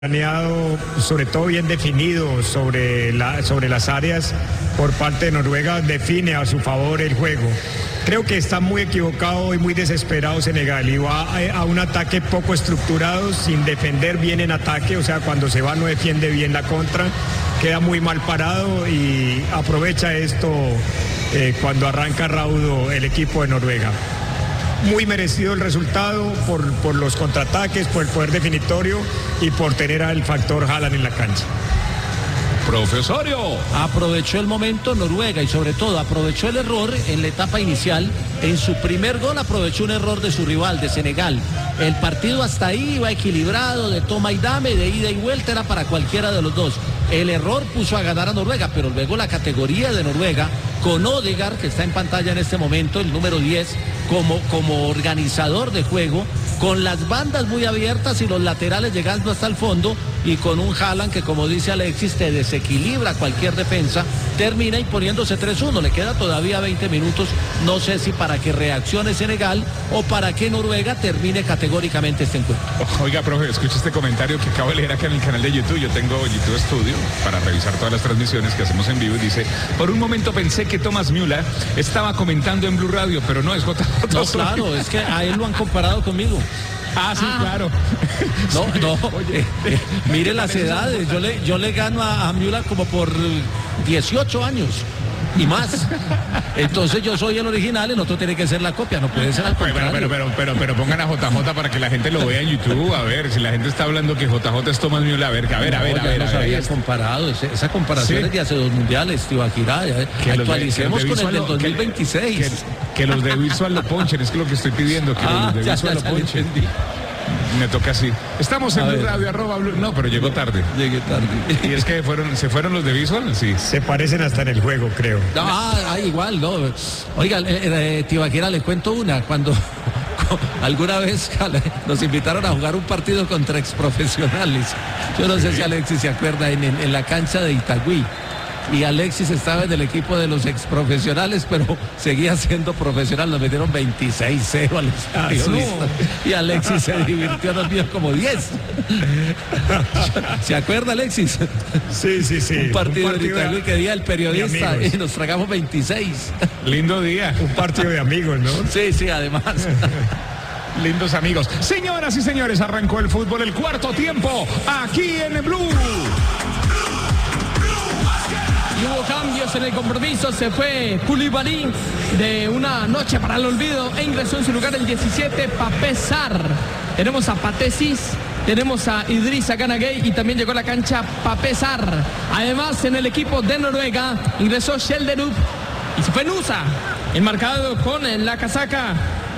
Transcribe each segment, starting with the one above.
Planeado, sobre todo bien definido sobre las áreas por parte de Noruega, define a su favor el juego. Creo que está muy equivocado y muy desesperado Senegal y va a un ataque poco estructurado, sin defender bien en ataque, o sea, cuando se va no defiende bien la contra, queda muy mal parado y aprovecha esto cuando arranca raudo el equipo de Noruega. Muy merecido el resultado por los contraataques, por el poder definitorio y por tener al factor Haaland en la cancha. Profesorio. Aprovechó el momento Noruega y sobre todo aprovechó el error en la etapa inicial. En su primer gol aprovechó un error de su rival, de Senegal. El partido hasta ahí iba equilibrado, de toma y dame, de ida y vuelta, era para cualquiera de los dos. El error puso a ganar a Noruega, pero luego la categoría de Noruega, con Odegaard, que está en pantalla en este momento, el número 10, como organizador de juego, con las bandas muy abiertas y los laterales llegando hasta el fondo, y con un Haaland que, como dice Alexis, te desequilibra cualquier defensa, termina imponiéndose 3-1. Le queda todavía 20 minutos, no sé si para que reaccione Senegal o para que Noruega termine categóricamente este encuentro. Oiga, profe, escucha este comentario que acabo de leer acá en el canal de YouTube. Yo tengo YouTube Studio para revisar todas las transmisiones que hacemos en vivo y dice: por un momento pensé que Thomas Müller estaba comentando en Blue Radio, pero no, es JJ. No, claro, es que a él lo han comparado conmigo. Ah, sí, claro. No, mire las edades, yo le gano a Müller como por 18 años y más. Entonces yo soy el original, el otro tiene que ser la copia, no puede ser al contrario. Pero pongan a JJ para que la gente lo vea en YouTube, a ver, si la gente está hablando que JJ es Thomas Müller, a ver. Comparado, esa comparación ¿sí? Es de hace 2 mundiales, Tibaquirá, actualicemos con el del 2026. Que los de Visual lo ponchen, es que lo que estoy pidiendo, que los de Visual lo ponchen. Me toca así. Estamos en Blue Radio, @Blue. No, pero llegó tarde. Llegué tarde. Y es que se fueron los de Visual, sí. Se parecen hasta en el juego, creo. Igual, no. Oiga, Tibaquira, le cuento una. Cuando alguna vez nos invitaron a jugar un partido contra exprofesionales. Yo no sé si Alexis se acuerda, en la cancha de Itagüí. Y Alexis estaba en el equipo de los exprofesionales, pero seguía siendo profesional. Nos metieron 26-0 a los periodistas. Y Alexis se divirtió, nos dio como 10. ¿Se acuerda, Alexis? Sí. Un partido de Itagüí que día el periodista y nos tragamos 26. Lindo día. Un partido de amigos, ¿no? Sí, además. Lindos amigos. Señoras y señores, arrancó el fútbol, el cuarto tiempo, aquí en Blue. Y hubo cambios en el compromiso, se fue Koulibaly de una noche para el olvido e ingresó en su lugar el 17, Pape Sarr. Tenemos a Patesis, tenemos a Idrissa Gana Gueye y también llegó a la cancha Pape Sarr. Además, en el equipo de Noruega ingresó Kjelderup y se fue Nusa, enmarcado con la casaca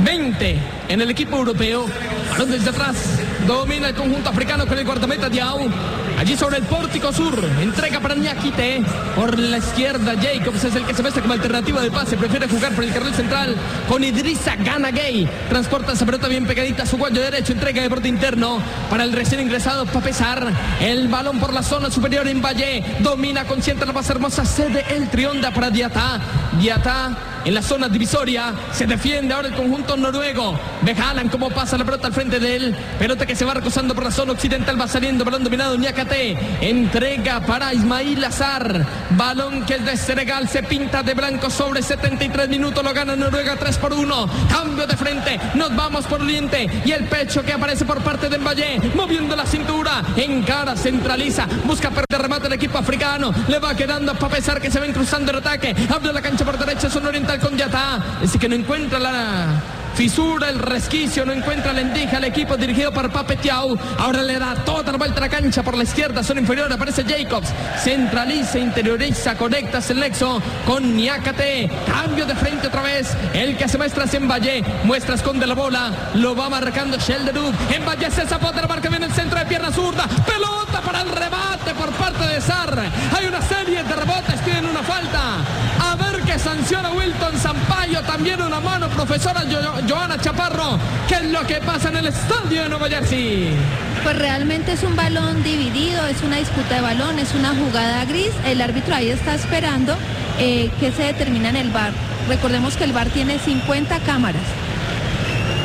20 en el equipo europeo. Balón desde atrás, domina el conjunto africano con el guardameta Diao. Allí sobre el pórtico sur, entrega para Niakite. Por la izquierda, Jacobs es el que se muestra como alternativa de pase. Prefiere jugar por el carril central con Idrissa Gana Gueye. Transporta esa pelota bien pegadita a su guayo derecho. Entrega de borde interno para el recién ingresado Pape Sarr. El balón por la zona superior en Valle. Domina, consiente la paz hermosa. Cede el Trionda para Diatá. Diatá en la zona divisoria. Se defiende ahora el conjunto noruego. Ve Haaland cómo pasa la pelota al frente de él. Pelota que se va recosando por la zona occidental. Va saliendo, balón dominado Niakate. Entrega para Ismail Azar. Balón que es de Senegal. Se pinta de blanco sobre 73 minutos. Lo gana Noruega 3-1. Cambio de frente. Nos vamos por Oriente. Y el pecho que aparece por parte de Valle. Moviendo la cintura. Encara, centraliza. Busca perder remate el equipo africano. Le va quedando a Pape Sarr que se ven cruzando el ataque. Abre la cancha por derecha. Zona oriental con Diatá. Así que no encuentra la fisura, el resquicio, no encuentra la endija al equipo dirigido por Pape Thiaw. Ahora le da toda la vuelta a la cancha por la izquierda, zona inferior, aparece Jacobs, centraliza, interioriza, conecta el nexo con Niakate. Cambio de frente otra vez, el que se muestra es en Valle, muestra, esconde la bola, lo va marcando Kjelderup. En Valle se zapota, la marca bien el centro de pierna zurda, pelota para el remate por parte de Sarr. Hay una serie de rebotes, tienen una falta. A ver qué sanciona Wilton Sampaio, también una mano, profesora Joana Chaparro. ¿Qué es lo que pasa en el estadio de Nueva Jersey? Pues realmente es un balón dividido, es una disputa de balón, es una jugada gris. El árbitro ahí está esperando que se determina en el VAR. Recordemos que el VAR tiene 50 cámaras.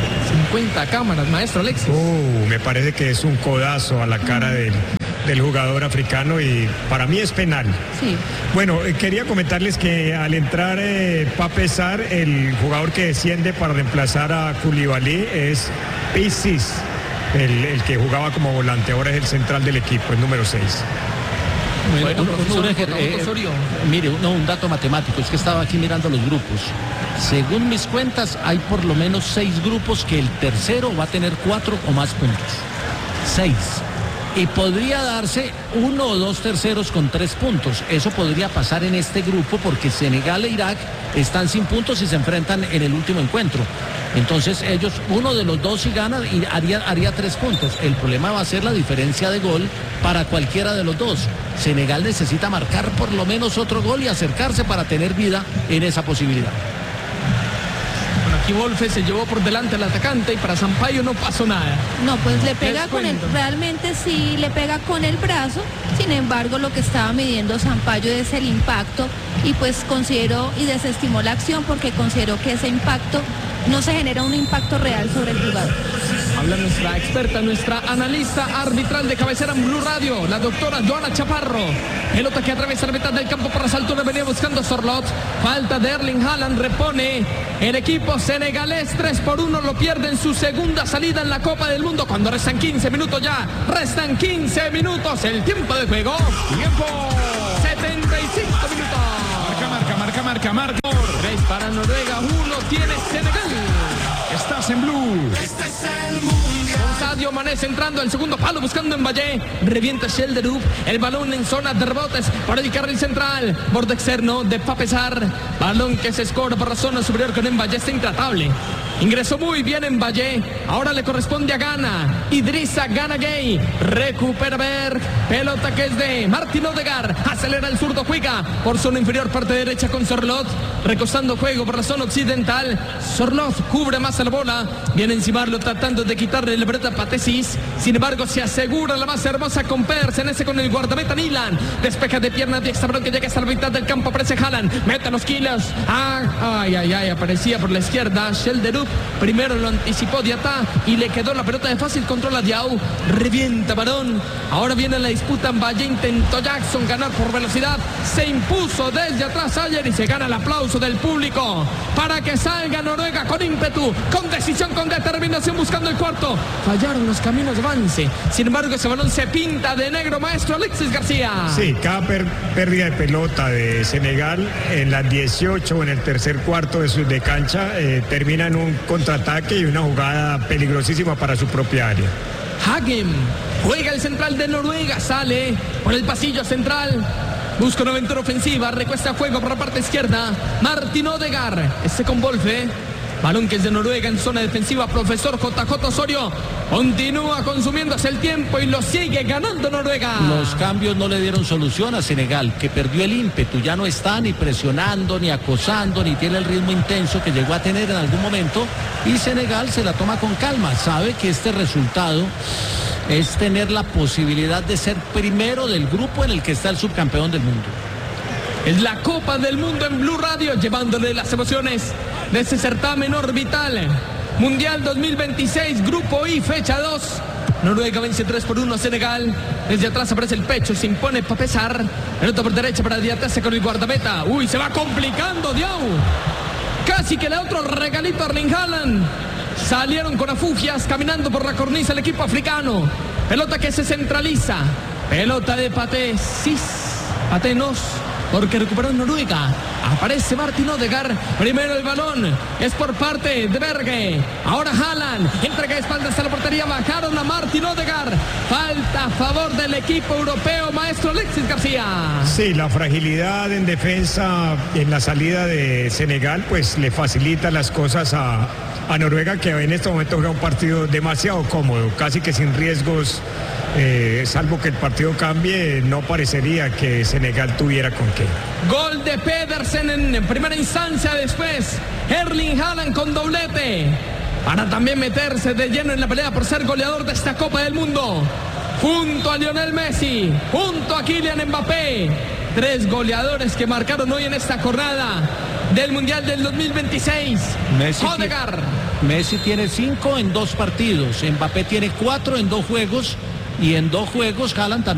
50 cámaras, maestro Alexis. Me parece que es un codazo a la cara del jugador africano y para mí es penal. Sí. Bueno, quería comentarles que al entrar Pape Sarr, el jugador que desciende para reemplazar a Koulibaly es Pisis, el que jugaba como volante, ahora es el central del equipo, el número 6. Bueno, mire, un dato matemático, es que estaba aquí mirando los grupos. Según mis cuentas, hay por lo menos 6 grupos que el tercero va a tener 4 o más puntos. 6. Y podría darse 1 o 2 terceros con 3 puntos. Eso podría pasar en este grupo porque Senegal e Irak están sin puntos y se enfrentan en el último encuentro. Entonces ellos, uno de los dos si gana haría 3 puntos. El problema va a ser la diferencia de gol para cualquiera de los dos. Senegal necesita marcar por lo menos otro gol y acercarse para tener vida en esa posibilidad. Aquí Wolfe se llevó por delante al atacante y para Sampaio no pasó nada. No, pues le pega realmente sí le pega con el brazo. Sin embargo, lo que estaba midiendo Sampaio es el impacto y pues consideró y desestimó la acción porque consideró que ese impacto no se genera un impacto real sobre el jugador. Habla nuestra experta, nuestra analista arbitral de cabecera en Blue Radio, la doctora Joana Chaparro. Pelota que atraviesa la mitad del campo por las alturas, venía buscando Sorlot. Falta de Erling Haaland, repone el equipo senegalés. 3-1, lo pierde en su segunda salida en la Copa del Mundo cuando restan 15 minutos ya. Restan 15 minutos, el tiempo de juego. Tiempo 75 minutos. Marca. 3 para Noruega, 1 tiene Senegal. Estás en Blue. Este es el mundial. Sadio Mané entrando al segundo palo buscando en Valle. Revienta Shelderup. El balón en zona de rebotes por el carril central. Borde externo de Pape Sarr. Balón que se escora por la zona superior con Mbaye. Está intratable. Ingresó muy bien en Valle. Ahora le corresponde a Ghana. Idrissa Gana Gueye. Recupera Berg. Pelota que es de Martin Odegaard. Acelera el zurdo, juega por zona inferior, parte derecha con Sorlot. Recostando juego por la zona occidental. Sorlot cubre más a la bola. Viene a encimarlo tratando de quitarle la pelota a Patesis. Sin embargo, se asegura la más hermosa con Persenece con el guardameta Nilan. Despeja de pierna diestra, balón que llega hasta la mitad del campo. Aparece Haaland. Mete los kilos. Aparecía por la izquierda Shelderup. Primero lo anticipó Diatá y le quedó la pelota de fácil control a Diaw. Revienta balón. Ahora viene la disputa en Valle. Intentó Jackson ganar por velocidad. Se impuso desde atrás ayer y se gana el aplauso del público para que salga Noruega con ímpetu, con decisión, con determinación, buscando el cuarto. Fallaron los caminos de avance. Sin embargo, ese balón se pinta de negro, maestro Alexis García. Sí, cada pérdida de pelota de Senegal en las 18 o en el tercer cuarto de cancha termina en un contraataque y una jugada peligrosísima para su propia área. Hagem juega el central de Noruega, sale por el pasillo central. Busca una aventura ofensiva, recuesta juego por la parte izquierda. Martin Odegaard, con Wolfe. Balón que es de Noruega en zona defensiva. Profesor JJ Osorio continúa consumiéndose el tiempo y lo sigue ganando Noruega. Los cambios no le dieron solución a Senegal, que perdió el ímpetu. Ya no está ni presionando, ni acosando, ni tiene el ritmo intenso que llegó a tener en algún momento. Y Senegal se la toma con calma. Sabe que este resultado es tener la posibilidad de ser primero del grupo en el que está el subcampeón del mundo. Es la Copa del Mundo en Blue Radio, llevándole las emociones de ese certamen orbital. Mundial 2026, Grupo I, fecha 2. Noruega vence 3-1 a Senegal. Desde atrás aparece el pecho, se impone Pape Sarr. Pelota por derecha para Diatese con el guardameta. Se va complicando Diaw. Casi que le da otro regalito a Erling Haaland. Salieron con afugias, caminando por la cornisa el equipo africano. Pelota que se centraliza. Pelota de Patesis. Patenos. Porque recuperó Noruega. Aparece Martin Odegaard. Primero el balón. Es por parte de Berge. Ahora Haaland. Entrega de espaldas a la portería. Bajaron a Martin Odegaard. Falta a favor del equipo europeo, maestro Alexis García. Sí, la fragilidad en defensa en la salida de Senegal pues le facilita las cosas a Noruega, que en este momento juega un partido demasiado cómodo, casi que sin riesgos. Salvo que el partido cambie, no parecería que Senegal tuviera con qué. Gol de Pedersen en primera instancia, después Erling Haaland con doblete para también meterse de lleno en la pelea por ser goleador de esta Copa del Mundo, junto a Lionel Messi, junto a Kylian Mbappé. 3 goleadores que marcaron hoy en esta jornada del Mundial del 2026. Messi, Odegaard. Messi tiene 5 en 2 partidos, Mbappé tiene 4 en 2 juegos y en 2 juegos Haaland también.